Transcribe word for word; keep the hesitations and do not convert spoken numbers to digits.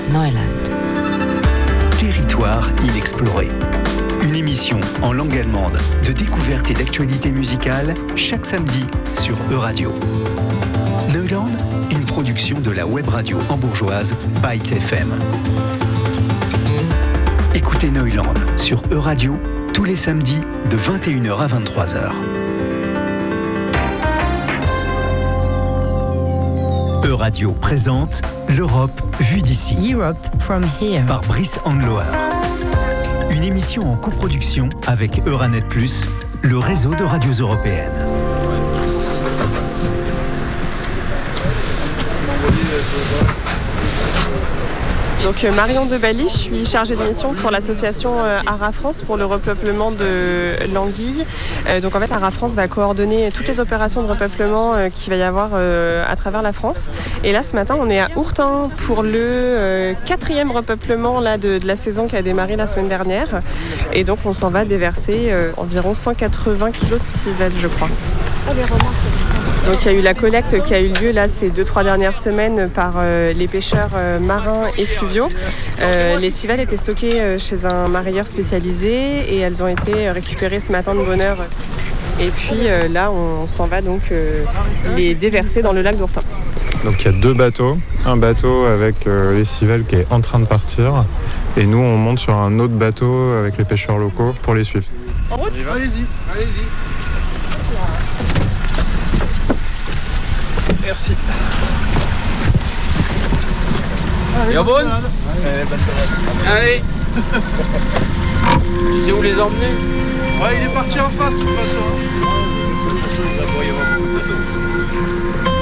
Neuland. Territoire inexploré. Une émission en langue allemande de découverte et d'actualité musicale chaque samedi sur Euradio. Neuland, une production de la web radio hambourgeoise Byte F M. Écoutez Neuland sur Euradio tous les samedis de vingt et une heures à vingt-trois heures. Euradio présente l'Europe vue d'ici. Europe from here. Par Brice Handloer. Une émission en coproduction avec Euranet plus, le réseau de radios européennes. Donc Marion de Bali, je suis chargée de mission pour l'association ARA France pour le repeuplement de l'anguille. Donc en fait ARA France va coordonner toutes les opérations de repeuplement qu'il va y avoir à travers la France. Et là ce matin on est à Ourtin pour le quatrième repeuplement là, de, de la saison qui a démarré la semaine dernière. Et donc on s'en va déverser environ cent quatre-vingts kilos de civelle je crois. Donc il y a eu la collecte qui a eu lieu là ces deux trois dernières semaines par euh, les pêcheurs euh, marins et fluviaux. Euh, les civelles étaient stockées euh, chez un marailleur spécialisé et elles ont été récupérées ce matin de bonne heure. Et puis euh, là on s'en va donc euh, les déverser dans le lac d'Ourtin. Donc il y a deux bateaux, un bateau avec euh, les civelles qui est en train de partir et nous on monte sur un autre bateau avec les pêcheurs locaux pour les suivre. En route ? Allez-y, allez-y. Merci. Bien bonne. Allez. Tu sais où les emmener ? Ouais, il est parti en face de toute façon. Là-bas, il y aura beaucoup de bateaux.